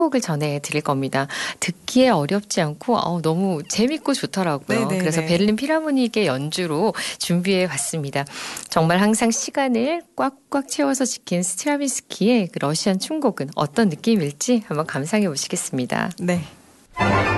곡을 전해드릴 겁니다. 듣기에 어렵지 않고 너무 재밌고 좋더라고요. 네네네. 그래서 베를린 필하모닉의 연주로 준비해봤습니다. 정말 항상 시간을 꽉꽉 채워서 지킨 스트라빈스키의 그 러시안 춤곡은 어떤 느낌일지 한번 감상해 보시겠습니다. 네.